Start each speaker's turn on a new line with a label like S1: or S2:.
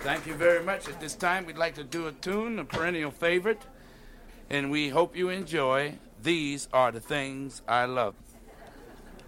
S1: Thank you very much. At this time, we'd like to do a tune, a perennial favorite, and we hope you enjoy These Are the Things I Love.